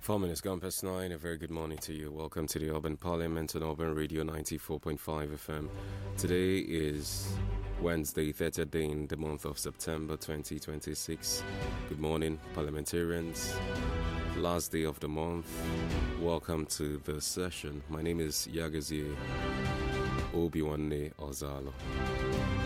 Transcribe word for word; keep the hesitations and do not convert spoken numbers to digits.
Four minutes gone past nine. A very good morning to you. Welcome to the Urban Parliament on Urban Radio ninety-four point five F M. Today is Wednesday, thirtieth day in the month of September twenty twenty-six. Good morning, parliamentarians. Last day of the month. Welcome to the session. My name is Yagazie Obiwanne Ozalo.